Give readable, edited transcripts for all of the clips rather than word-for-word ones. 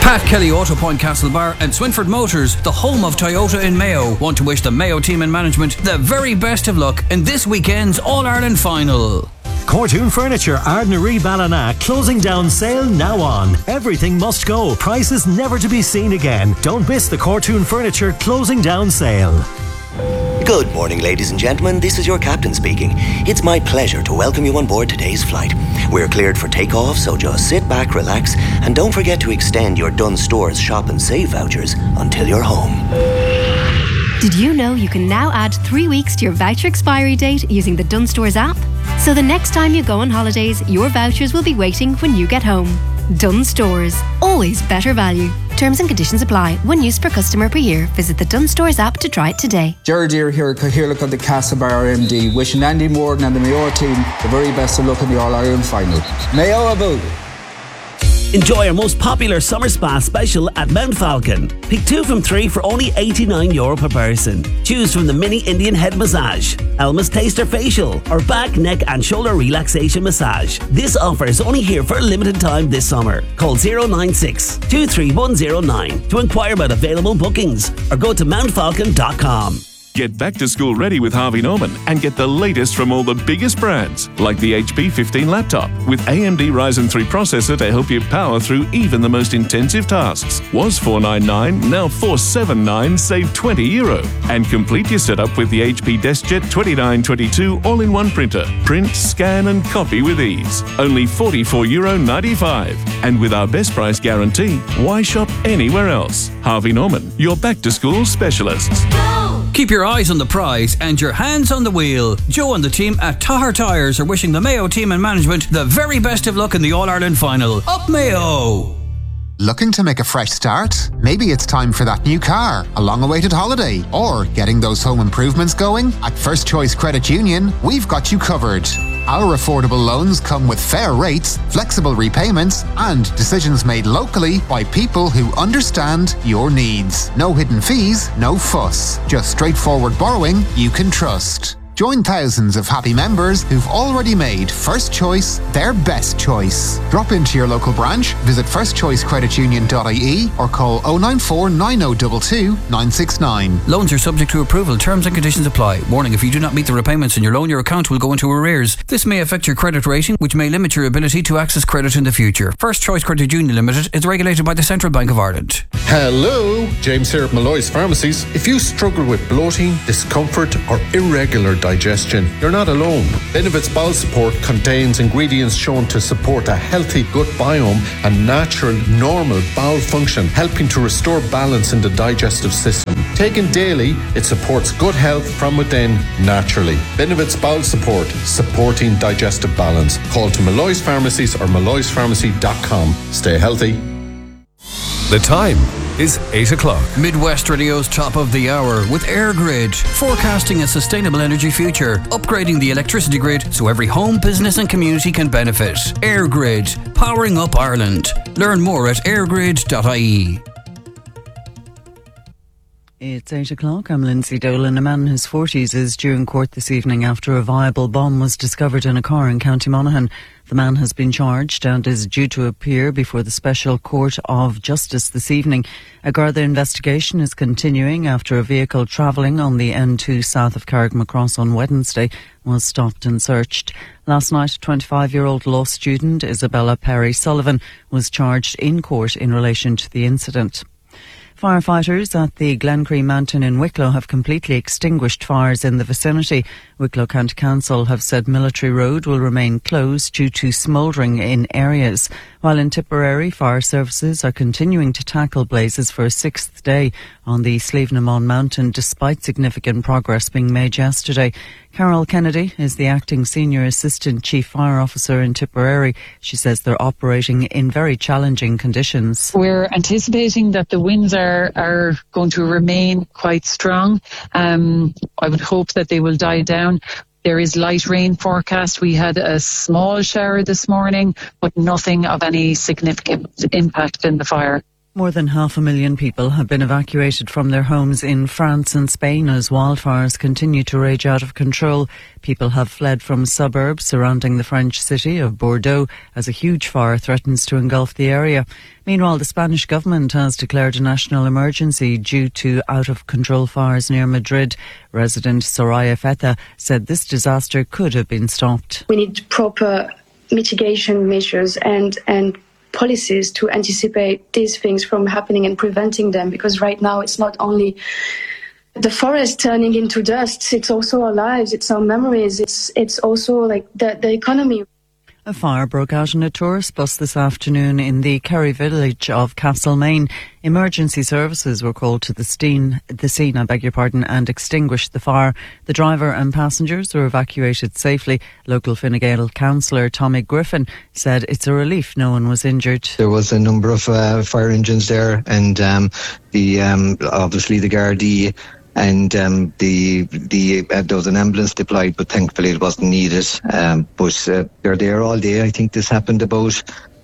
Pat Kelly, Auto Point Castlebar and Swinford Motors, the home of Toyota in Mayo, want to wish the Mayo team and management the very best of luck in this weekend's All-Ireland final. Cortoon Furniture, Ardnaree Ballina, closing down sale now on. Everything must go, prices never to be seen again. Don't miss the Cortoon Furniture closing down sale. Good morning, ladies and gentlemen. This is your captain speaking. It's my pleasure to welcome you on board today's flight. We're cleared for takeoff, so just sit back, relax, and don't forget to extend your Dunnes Stores Shop and Save vouchers until you're home. Did you know you can now add 3 weeks to your voucher expiry date using the Dunnes Stores app? So the next time you go on holidays, your vouchers will be waiting when you get home. Dunnes Stores. Always better value. Terms and conditions apply. One use per customer per year. Visit the Dunnes Stores app to try it today. Jared Deere here, Cathaoirleach of the Castlebar MD, wishing Andy Morden and the Mayo team the very best of luck in the All-Ireland final. Mayo about. Enjoy our most popular summer spa special at Mount Falcon. Pick 2 from 3 for only €89 per person. Choose from the mini Indian head massage, Elma's Taster facial, or back, neck and shoulder relaxation massage. This offer is only here for a limited time this summer. Call 096 23109 to inquire about available bookings or go to mountfalcon.com. Get back to school ready with Harvey Norman and get the latest from all the biggest brands, like the HP 15 laptop with AMD Ryzen 3 processor to help you power through even the most intensive tasks. Was $499, now $479, save €20. And complete your setup with the HP DeskJet 2922 all-in-one printer. Print, scan and copy with ease. Only €44.95. And with our best price guarantee, why shop anywhere else? Harvey Norman, your back-to-school specialists. Keep your eyes on the prize and your hands on the wheel. Joe and the team at Tahar Tyres are wishing the Mayo team and management the very best of luck in the All-Ireland final. Up Mayo! Looking to make a fresh start? Maybe it's time for that new car, a long-awaited holiday, or getting those home improvements going? At First Choice Credit Union, we've got you covered. Our affordable loans come with fair rates, flexible repayments, and decisions made locally by people who understand your needs. No hidden fees, no fuss. Just straightforward borrowing you can trust. Join thousands of happy members who've already made First Choice their best choice. Drop into your local branch, visit firstchoicecreditunion.ie or call 094 9022 969. Loans are subject to approval. Terms and conditions apply. Warning, if you do not meet the repayments in your loan, your account will go into arrears. This may affect your credit rating, which may limit your ability to access credit in the future. First Choice Credit Union Limited is regulated by the Central Bank of Ireland. Hello, James here at Malloy's Pharmacies. If you struggle with bloating, discomfort or irregular digestion, you're not alone. Benevit's Bowel Support contains ingredients shown to support a healthy gut biome and natural, normal bowel function, helping to restore balance in the digestive system. Taken daily, it supports gut health from within naturally. Benevit's Bowel Support, supporting digestive balance. Call to Malloy's Pharmacies or malloyspharmacy.com. Stay healthy. The time is 8 o'clock. Midwest Radio's top of the hour with EirGrid, forecasting a sustainable energy future, upgrading the electricity grid so every home, business and community can benefit. EirGrid, powering up Ireland. Learn more at airgrid.ie. It's 8 o'clock. I'm Lindsay Dolan. A man in his 40s is due in court this evening after a viable bomb was discovered in a car in County Monaghan. The man has been charged and is due to appear before the Special Court of Justice this evening. A Garda investigation is continuing after a vehicle travelling on the N2 south of Carrickmacross on Wednesday was stopped and searched. Last night, a 25-year-old law student, Isabella Perry Sullivan, was charged in court in relation to the incident. Firefighters at the Glencree Mountain in Wicklow have completely extinguished fires in the vicinity. Wicklow County Council have said Military Road will remain closed due to smouldering in areas. While in Tipperary, fire services are continuing to tackle blazes for a sixth day on the Slievenamon Mountain, despite significant progress being made yesterday. Carol Kennedy is the acting Senior Assistant Chief Fire Officer in Tipperary. She says they're operating in very challenging conditions. We're anticipating that the winds are going to remain quite strong. I would hope that they will die down. There is light rain forecast. We had a small shower this morning, but nothing of any significant impact in the fire. More than 500,000 people have been evacuated from their homes in France and Spain as wildfires continue to rage out of control. People have fled from suburbs surrounding the French city of Bordeaux as a huge fire threatens to engulf the area. Meanwhile, the Spanish government has declared a national emergency due to out-of-control fires near Madrid. Resident Soraya Feta said this disaster could have been stopped. We need proper mitigation measures and policies to anticipate these things from happening and preventing them, because right now it's not only the forest turning into dust, it's also our lives, it's our memories, it's also like the economy. A fire broke out in a tourist bus this afternoon in the Kerry village of Castlemaine. Emergency services were called to the scene, and extinguished the fire. The driver and passengers were evacuated safely. Local Fine Gael councillor Tommy Griffin said it's a relief no one was injured. There was a number of fire engines there, and obviously the Gardaí. And there was an ambulance deployed, but thankfully it wasn't needed. But they're there all day. I think this happened about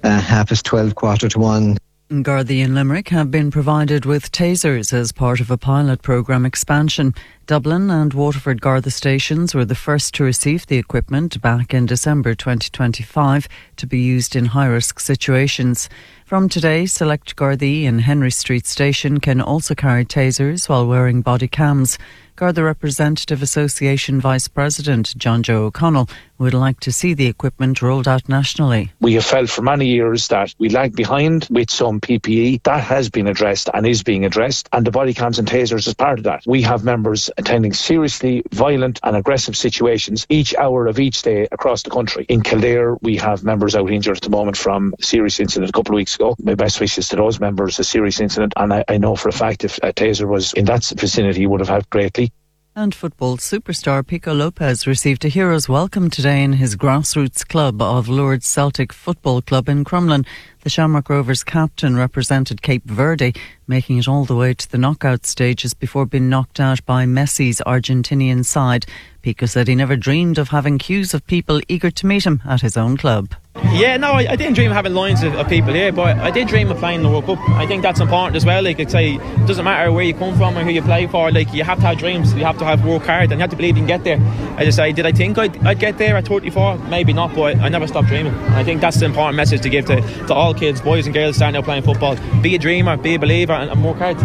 12:30, 1:15. Gardaí and Limerick have been provided with tasers as part of a pilot programme expansion. Dublin and Waterford Garda stations were the first to receive the equipment back in December 2025 to be used in high-risk situations. From today, select Gardaí in Henry Street Station can also carry tasers while wearing body cams. Garda Representative Association Vice President John Joe O'Connell would like to see the equipment rolled out nationally. We have felt for many years that we lag behind with some PPE. That has been addressed and is being addressed, and the body cams and tasers is part of that. We have members attending seriously violent and aggressive situations each hour of each day across the country. In Kildare, we have members out injured at the moment from a serious incident a couple of weeks ago. My best wishes to those members, a serious incident, and I know for a fact if a taser was in that vicinity, he would have helped greatly. And football superstar Pico Lopez received a hero's welcome today in his grassroots club of Lourdes Celtic Football Club in Crumlin. The Shamrock Rovers captain represented Cape Verde, making it all the way to the knockout stages before being knocked out by Messi's Argentinian side. Pico said he never dreamed of having queues of people eager to meet him at his own club. Yeah, no, I didn't dream of having lines of people here, but I did dream of playing the World Cup. I think that's important as well. Like I'd say, it doesn't matter where you come from or who you play for. Like you have to have dreams, you have to work hard, and you have to believe you can get there. I just say, did I think I'd get there at 34? Maybe not, but I never stopped dreaming. I think that's the important message to give to all kids, boys and girls starting out playing football. Be a dreamer, be a believer, and work hard.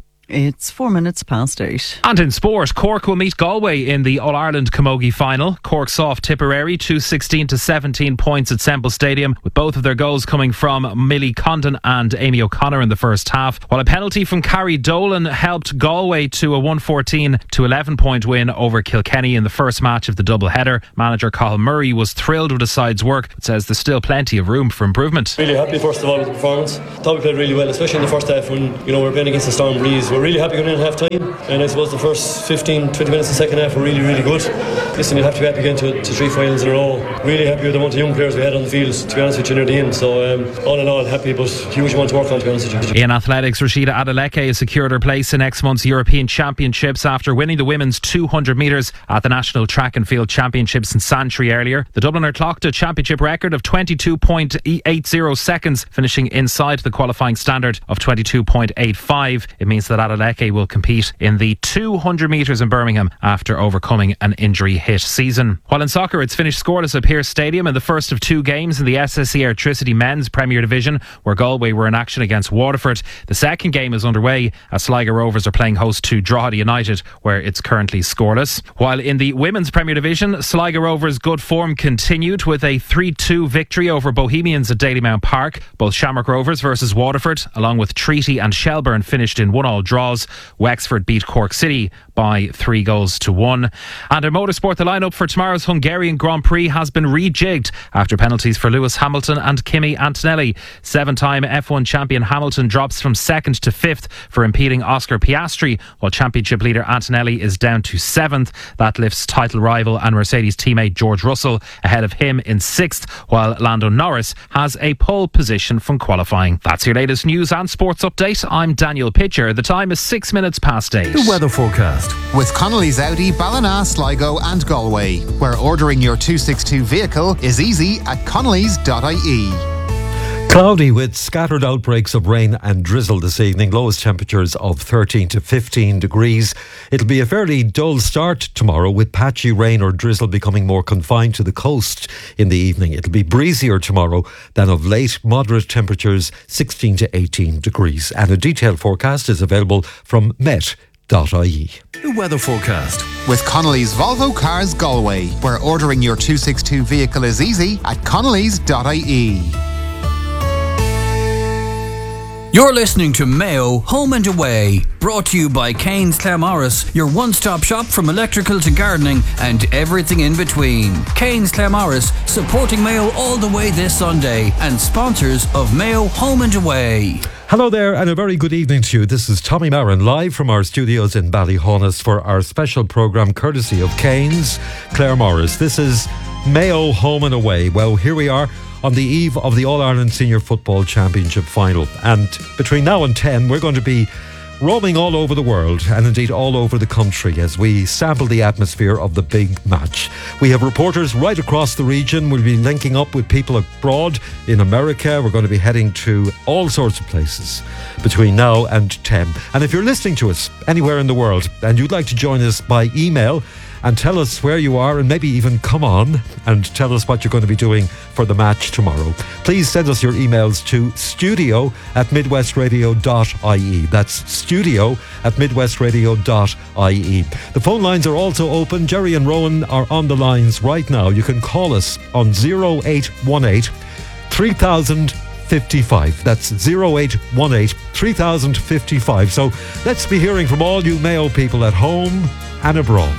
It's 8:04. And in sport, Cork will meet Galway in the All-Ireland Camogie final. Cork soft Tipperary 2-16 to 17 points at Semple Stadium, with both of their goals coming from Millie Condon and Amy O'Connor in the first half, while a penalty from Carrie Dolan helped Galway to a 114 to 11 point win over Kilkenny in the first match of the double-header. Manager Cathal Murray was thrilled with the side's work, but says there's still plenty of room for improvement. Really happy first of all with the performance. Thought we played really well, especially in the first half when we were playing against the storm breeze. We're really happy going in at half time, and I suppose the first 15-20 minutes of the second half were really, really good. Listen, you'll have to be happy again to 3 finals in a row. Really happy with the amount of young players we had on the field, to be honest with you, near the end. So all in all, happy, but huge amount to work on, to be honest with you. In athletics, Rashida Adeleke has secured her place in next month's European Championships after winning the women's 200 metres at the National Track and Field Championships in Santry earlier. The Dubliner clocked a championship record of 22.80 seconds, finishing inside the qualifying standard of 22.85. It means that Adeleke will compete in the 200 metres in Birmingham after overcoming an injury-hit season. While in soccer, it's finished scoreless at Pearse Stadium in the first of 2 games in the SSE Airtricity Men's Premier Division, where Galway were in action against Waterford. The second game is underway as Sligo Rovers are playing host to Drogheda United, where it's currently scoreless. While in the Women's Premier Division, Sligo Rovers' good form continued with a 3-2 victory over Bohemians at Dalymount Park. Both Shamrock Rovers versus Waterford, along with Treaty and Shelburne, finished in 1-1 draws. Wexford beat Cork City by 3-1. And in motorsport, the lineup for tomorrow's Hungarian Grand Prix has been rejigged after penalties for Lewis Hamilton and Kimi Antonelli. 7-time F1 champion Hamilton drops from 2nd to 5th for impeding Oscar Piastri, while championship leader Antonelli is down to 7th. That lifts title rival and Mercedes teammate George Russell ahead of him in 6th, while Lando Norris has a pole position from qualifying. That's your latest news and sports update. I'm Daniel Pitcher. The time is 6 minutes past 8. The weather forecast with Connolly's Audi, Ballina, Sligo and Galway, where ordering your 262 vehicle is easy at connellys.ie. Cloudy with scattered outbreaks of rain and drizzle this evening. Lowest temperatures of 13 to 15 degrees. It'll be a fairly dull start tomorrow, with patchy rain or drizzle becoming more confined to the coast in the evening. It'll be breezier tomorrow than of late. Moderate temperatures 16 to 18 degrees. And a detailed forecast is available from met.ie. The weather forecast with Connolly's Volvo Cars Galway, where ordering your 262 vehicle is easy at connolly's.ie. You're listening to Mayo Home and Away, brought to you by Kane's Claremorris, your one-stop shop from electrical to gardening and everything in between. Kane's Claremorris, supporting Mayo all the way this Sunday, and sponsors of Mayo Home and Away. Hello there, and a very good evening to you. This is Tommy Marin, live from our studios in Ballyhonus for our special programme courtesy of Kane's Claremorris. This is Mayo Home and Away. Well, here we are on the eve of the All-Ireland Senior Football Championship final. And between now and 10, we're going to be roaming all over the world and indeed all over the country as we sample the atmosphere of the big match. We have reporters right across the region. We'll be linking up with people abroad in America. We're going to be heading to all sorts of places between now and 10. And if you're listening to us anywhere in the world and you'd like to join us by email and tell us where you are, and maybe even come on and tell us what you're going to be doing for the match tomorrow, please send us your emails to studio@midwestradio.ie. That's studio@midwestradio.ie. The phone lines are also open. Jerry and Rowan are on the lines right now. You can call us on 0818 3055. That's 0818 3055. So let's be hearing from all you Mayo people at home and abroad.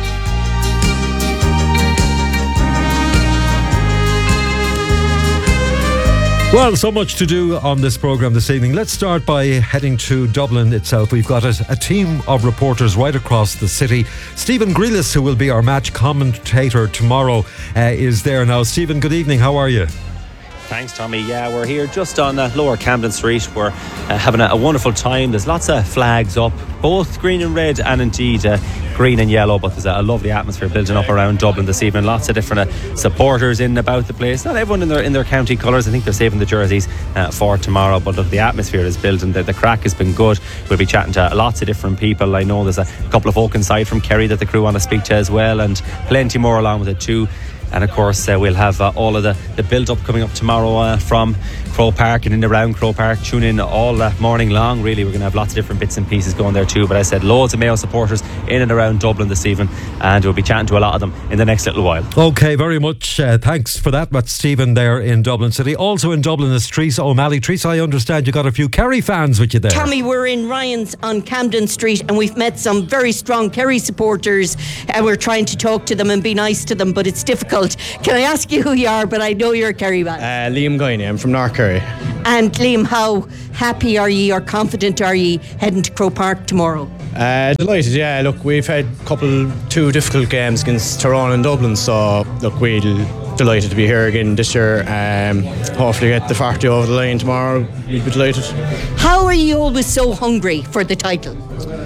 Well, so much to do on this programme this evening. Let's start by heading to Dublin itself. We've got a team of reporters right across the city. Stephen Grealis, who will be our match commentator tomorrow, is there now. Stephen, good evening. How are you? Thanks, Tommy. Yeah, we're here just on Lower Camden Street. We're having a wonderful time. There's lots of flags up, both green and red, and indeed green and yellow. But there's a lovely atmosphere building up around Dublin this evening. Lots of different supporters in and about the place. Not everyone in their county colours. I think they're saving the jerseys for tomorrow. But the atmosphere is building. The crack has been good. We'll be chatting to lots of different people. I know there's a couple of folk inside from Kerry that the crew want to speak to as well, and plenty more along with it too. And of course we'll have all of the build-up coming up tomorrow from Croke Park and in around Croke Park. Tune in all morning long, really. We're going to have lots of different bits and pieces going there too. But I said loads of Mayo supporters in and around Dublin this evening, and we'll be chatting to a lot of them in the next little while. OK, very much. Thanks for that. That's Stephen there in Dublin City. Also in Dublin is Teresa O'Malley. Teresa, I understand you got a few Kerry fans with you there. Tommy, we're in Ryan's on Camden Street, and we've met some very strong Kerry supporters, and we're trying to talk to them and be nice to them, but it's difficult. Can I ask you who you are? But I know you're a Kerry man. Liam Guiney. I'm from North Kerry. And Liam, how happy are you or confident are you heading to Croke Park tomorrow? Delighted, yeah. Look, we've had two difficult games against Tyrone and Dublin, so look, we're delighted to be here again this year. Hopefully get the 40 over the line tomorrow. We'll be delighted. How are you always so hungry for the title?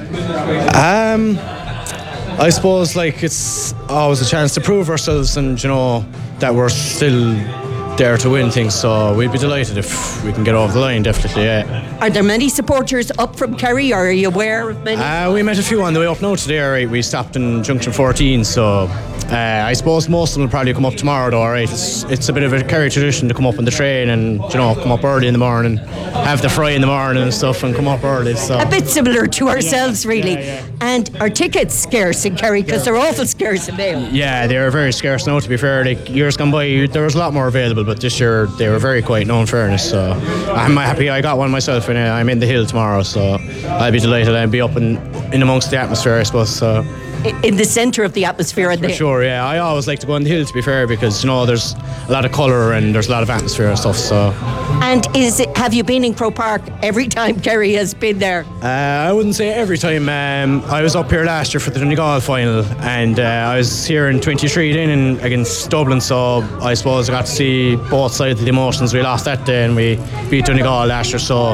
I suppose it's always a chance to prove ourselves, and that we're still there to win things, so we'd be delighted if we can get over the line, definitely, yeah. Are there many supporters up from Kerry, or are you aware of many? We met a few on the way up now today, right? We stopped in Junction 14, so I suppose most of them will probably come up tomorrow though, right? It's a bit of a Kerry tradition to come up on the train and come up early in the morning, have the fry in the morning and stuff, and come up early. So a bit similar to ourselves, really. Yeah. And are tickets scarce in Kerry? Because they're awful scarce in Mayo. Yeah, they're very scarce now, to be fair. Years gone by there was a lot more available, but this year they were very quiet, no, in fairness. So I'm happy I got one myself, and I'm in the hill tomorrow, so I'll be delighted. I'll be up in amongst the atmosphere, I suppose. So in the centre of the atmosphere. For sure, yeah. I always like to go on the hill, to be fair, because there's a lot of colour and there's a lot of atmosphere and stuff. So. And have you been in Croke Park every time Kerry has been there? I wouldn't say every time. I was up here last year for the Donegal final, and I was here in 23 then against Dublin, so I suppose I got to see both sides of the emotions. We lost that day and we beat Donegal last year, so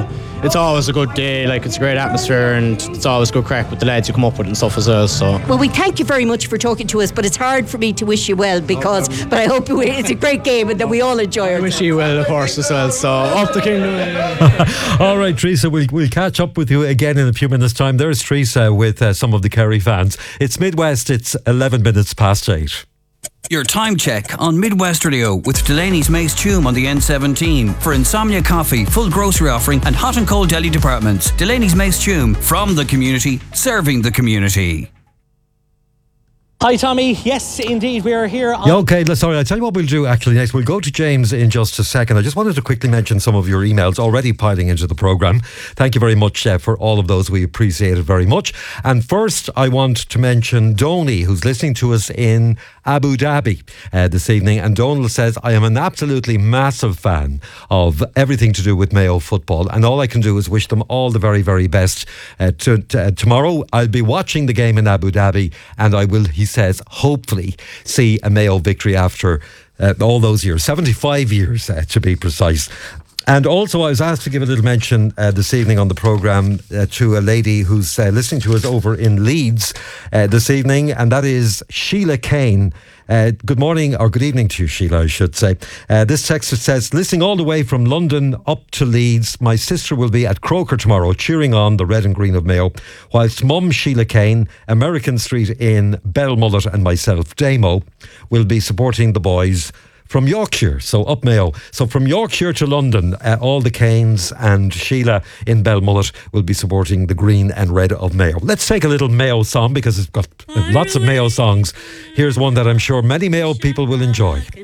it's always a good day. Like, it's a great atmosphere, and it's always good crack with the lads you come up with and stuff as well. So, well, we thank you very much for talking to us, but it's hard for me to wish you well but I hope it's a great game and that we all enjoy it. I wish you well, of course, as well. So, up the kingdom. All right, Teresa, we'll catch up with you again in a few minutes' time. There's Teresa with some of the Kerry fans. It's Midwest. It's 11 minutes past 8. Your time check on Midwest Radio with Delaney's Mace Tume on the N17 for Insomnia Coffee, full grocery offering and hot and cold deli departments. Delaney's Mace Tume, from the community, serving the community. Hi Tommy, yes indeed we are here on... Yeah, okay, sorry, I'll tell you what we'll do actually next. We'll go to James in just a second. I just wanted to quickly mention some of your emails already piling into the programme. Thank you very much for all of those. We appreciate it very much. And first I want to mention Donny, who's listening to us in Abu Dhabi this evening. And Donald says, I am an absolutely massive fan of everything to do with Mayo football, and all I can do is wish them all the very, very best. Tomorrow I'll be watching the game in Abu Dhabi, and I will, he says, hopefully see a Mayo victory after all those years, 75 years to be precise. And also I was asked to give a little mention this evening on the programme to a lady who's listening to us over in Leeds this evening, and that is Sheila Kane. Good morning, or good evening to you, Sheila, I should say. This texter says, listening all the way from London up to Leeds, my sister will be at Croker tomorrow cheering on the red and green of Mayo, whilst mum Sheila Kane, American Street in Belmullet, and myself, Damo, will be supporting the boys from Yorkshire, so up Mayo. So from Yorkshire to London, all the Canes and Sheila in Belmullet will be supporting the green and red of Mayo. Let's take a little Mayo song, because it's got lots of Mayo songs. Here's one that I'm sure many Mayo people will enjoy.